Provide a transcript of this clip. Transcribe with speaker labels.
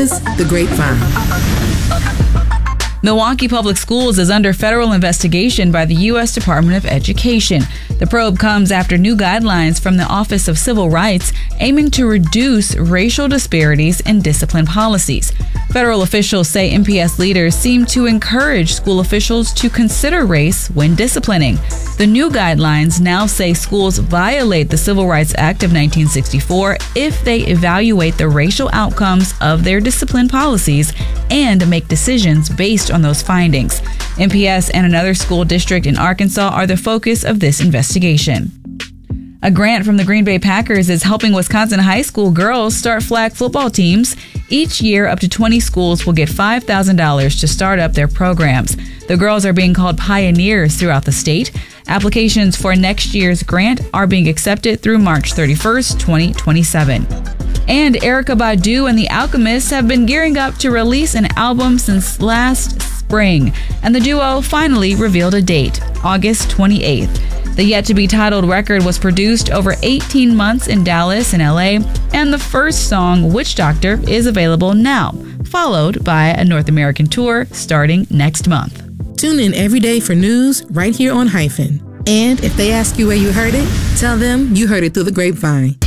Speaker 1: is The Grapevine.
Speaker 2: Milwaukee Public Schools is under federal investigation by the U.S. Department of Education. The probe comes after new guidelines from the Office of Civil Rights aiming to reduce racial disparities in discipline policies. Federal officials say MPS leaders seem to encourage school officials to consider race when disciplining. The new guidelines now say schools violate the Civil Rights Act of 1964 if they evaluate the racial outcomes of their discipline policies and make decisions based on those findings. MPS and another school district in Arkansas are the focus of this investigation. A grant from the Green Bay Packers is helping Wisconsin high school girls start flag football teams. Each year, up to 20 schools will get $5,000 to start up their programs. The girls are being called pioneers throughout the state. Applications for next year's grant are being accepted through March 31st, 2027. And Erykah Badu and The Alchemists have been gearing up to release an album since last spring, and the duo finally revealed a date, August 28th. The yet-to-be-titled record was produced over 18 months in Dallas and LA, and the first song, Witch Doctor, is available now, followed by a North American tour starting next month.
Speaker 1: Tune in every day for news right here on Hyphen. And if they ask you where you heard it, tell them you heard it through the grapevine.